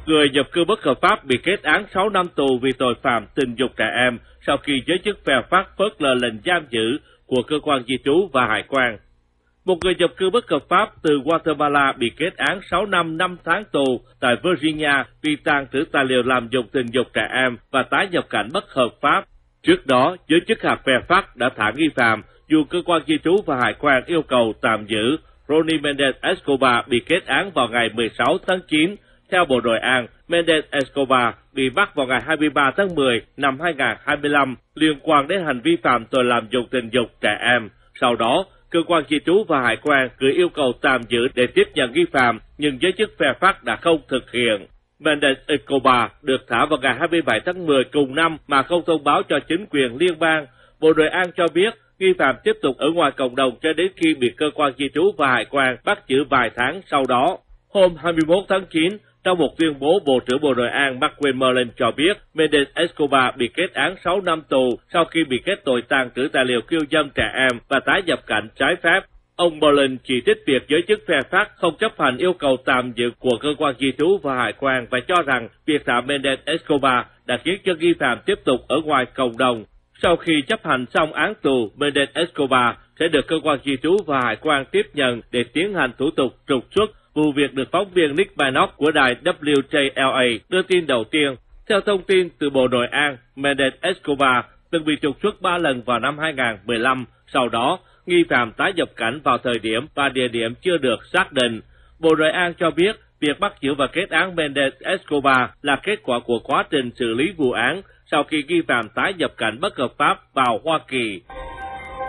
người nhập cư bất hợp pháp bị kết án 6 năm tù vì tội phạm tình dục trẻ em sau khi giới chức Fairfax phớt lờ lệnh giam giữ của cơ quan di trú và hải quan. Một người nhập cư bất hợp pháp từ Guatemala bị kết án 6 năm 5 tháng tù tại Virginia vì tàng trữ tài liệu làm dụng tình dục trẻ em và tái nhập cảnh bất hợp pháp. Trước đó, giới chức hạt Fairfax đã thả nghi phạm dù cơ quan di trú và hải quan yêu cầu tạm giữ. Ronnie Mendez Escobar bị kết án vào ngày 16 tháng 9. Theo Bộ Nội an, Mendez Escobar bị bắt vào ngày 23 tháng 10 năm 2025 liên quan đến hành vi phạm tội làm dụng tình dục trẻ em. Sau đó, cơ quan di trú và hải quan gửi yêu cầu tạm giữ để tiếp nhận nghi phạm, nhưng giới chức Fairfax đã không thực hiện. Mendez Escobar được thả vào ngày 27 tháng 10 cùng năm mà không thông báo cho chính quyền liên bang. Bộ Nội an cho biết nghi phạm tiếp tục ở ngoài cộng đồng cho đến khi bị cơ quan di trú và hải quan bắt giữ vài tháng sau đó. Hôm 21 tháng 9, trong một tuyên bố, Bộ trưởng Bộ Nội an McQueen Merlin cho biết Mendez Escobar bị kết án 6 năm tù sau khi bị kết tội tàng trữ tài liệu khiêu dâm trẻ em và tái nhập cảnh trái phép. Ông Merlin chỉ trích việc giới chức Fairfax không chấp hành yêu cầu tạm giữ của cơ quan di trú và hải quan và cho rằng việc thả Mendez Escobar đã khiến cho nghi phạm tiếp tục ở ngoài cộng đồng. Sau khi chấp hành xong án tù, Mendez Escobar sẽ được cơ quan di trú và hải quan tiếp nhận để tiến hành thủ tục trục xuất. Vụ việc được phóng viên Nick Bannock của đài WJLA đưa tin đầu tiên. Theo thông tin từ Bộ Nội an, Mendez Escobar từng bị trục xuất 3 lần vào năm 2015. Sau đó, nghi phạm tái nhập cảnh vào thời điểm và địa điểm chưa được xác định. Bộ Nội an cho biết việc bắt giữ và kết án Mendez Escobar là kết quả của quá trình xử lý vụ án sau khi nghi phạm tái nhập cảnh bất hợp pháp vào Hoa Kỳ.